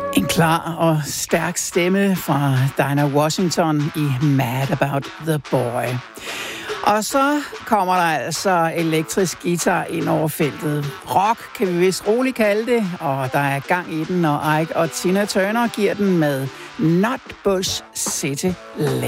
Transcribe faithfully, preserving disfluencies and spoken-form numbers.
En klar og stærk stemme fra Dinah Washington i Mad About the Boy. Og så kommer der altså elektrisk guitar ind over feltet. Rock kan vi vist roligt kalde det, og der er gang i den, og Ike og Tina Turner giver den med Nutbush City Limits.